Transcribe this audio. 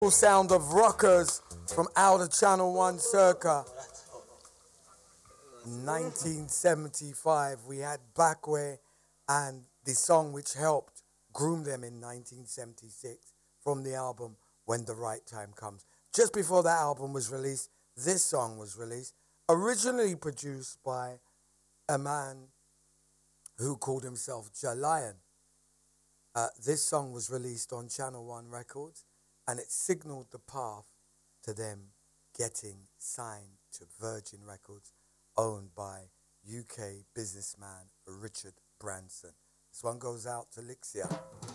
Sound of rockers from out of Channel 1 circa 1975. We had Backway and the song which helped groom them in 1976 from the album When the Right Time Comes. Just before that album was released, this song was released, originally produced by a man who called himself Jalion. This song was released on Channel 1 Records, and it signaled the path to them getting signed to Virgin Records, owned by UK businessman Richard Branson. This one goes out to Lixia.